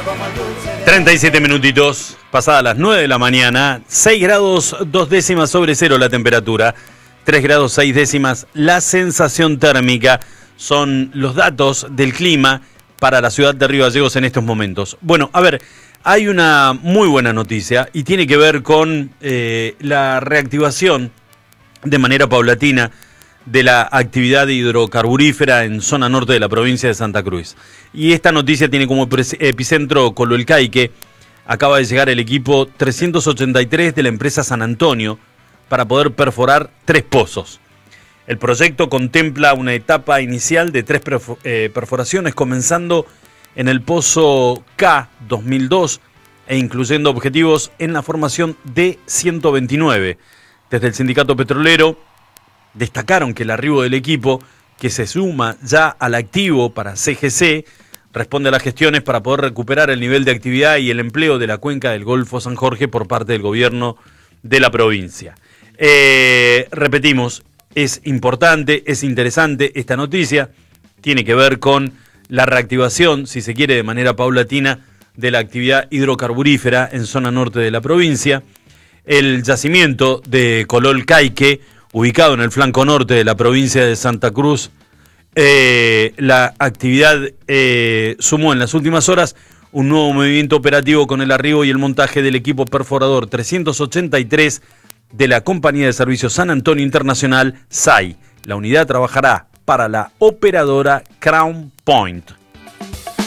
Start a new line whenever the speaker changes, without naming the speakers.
37 minutitos, pasadas las 9 de la mañana, 6 grados 2 décimas sobre cero la temperatura, 3 grados 6 décimas la sensación térmica, son los datos del clima para la ciudad de Río Gallegos en estos momentos. Bueno, a ver, hay una muy buena noticia y tiene que ver con la reactivación de manera paulatina de la actividad hidrocarburífera en zona norte de la provincia de Santa Cruz. Y esta noticia tiene como epicentro Cololcaique. Acaba de llegar el equipo 383 de la empresa San Antonio para poder perforar 3 pozos. El proyecto contempla una etapa inicial de 3 perforaciones, comenzando en el pozo K 2002 e incluyendo objetivos en la formación D129. Desde el sindicato petrolero destacaron que el arribo del equipo, que se suma ya al activo para CGC, responde a las gestiones para poder recuperar el nivel de actividad y el empleo de la cuenca del Golfo San Jorge por parte del gobierno de la provincia. Repetimos, es importante, es interesante esta noticia, tiene que ver con la reactivación, si se quiere, de manera paulatina, de la actividad hidrocarburífera en zona norte de la provincia. El yacimiento de Cololcaique, ubicado en el flanco norte de la provincia de Santa Cruz, la actividad sumó en las últimas horas un nuevo movimiento operativo con el arribo y el montaje del equipo perforador 383 de la Compañía de Servicios San Antonio Internacional, SAI. La unidad trabajará para la operadora Crown Point.